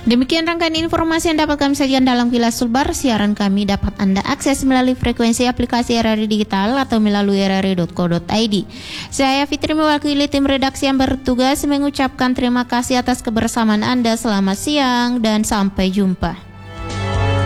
Demikian rangkaian informasi yang dapat kami sajikan dalam Kilas Sulbar. Siaran kami dapat Anda akses melalui frekuensi aplikasi RRI Digital atau melalui rri.co.id. Saya Fitri mewakili tim redaksi yang bertugas mengucapkan terima kasih atas kebersamaan Anda. Selamat siang dan sampai jumpa.